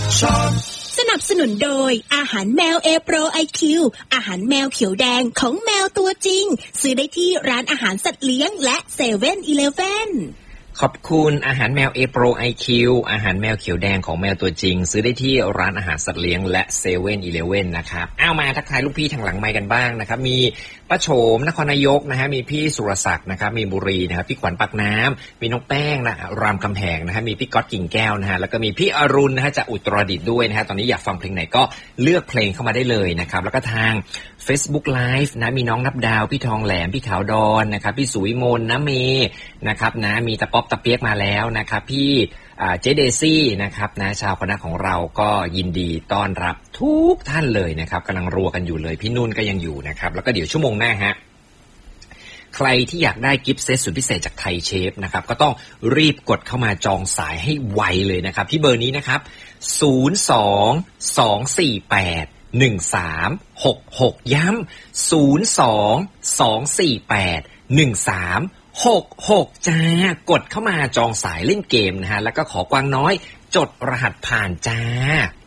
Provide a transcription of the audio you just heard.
สนับสนุนโดยอาหารแมว A Pro IQ อาหารแมวเขียวแดงของแมวตัวจริงซื้อได้ที่ร้านอาหารสัตว์เลี้ยงและ7-Eleven ขอบคุณอาหารแมว A Pro IQ อาหารแมวเขียวแดงของแมวตัวจริงซื้อได้ที่ร้านอาหารสัตว์เลี้ยงและ7-Elevenนะครับเอามาทักทายลูกพี่ทางหลังไมค์กันบ้างนะครับมีป้าโฉมนครนายกนะฮะมีพี่สุรศักดิ์นะครับมีบุรีนะครับพี่ขวัญปากน้ำมีน้องแป้งนะรามคำแหงนะฮะมีพี่ก๊อตกิ่งแก้วนะฮะแล้วก็มีพี่อรุณนะฮะจากอุตรดิตถ์ด้วยนะฮะตอนนี้อยากฟังเพลงไหนก็เลือกเพลงเข้ามาได้เลยนะครับแล้วก็ทาง Facebook Live นะมีน้องนับดาวพี่ทองแหลมพี่ขาวดอนนะครับพี่สุวิมลนะเมนะครับนะมีตะป๊อบตะเปียกมาแล้วนะครับพี่เจเดซี่นะครับนะชาวคณะของเราก็ยินดีต้อนรับทุกท่านเลยนะครับกำลังรัวกันอยู่เลยพี่นุ่นก็ยังอยู่นะครับแล้วก็เดี๋ยวชั่วโมงหน้าฮะใครที่อยากได้กิฟต์เซตสุดพิเศษจากไทยเชฟนะครับก็ต้องรีบกดเข้ามาจองสายให้ไวเลยนะครับที่เบอร์นี้นะครับ022481366ย้ำ022481366จ้ากดเข้ามาจองสายเล่นเกมนะฮะแล้วก็ขอกวางน้อยจดรหัสผ่านจ้า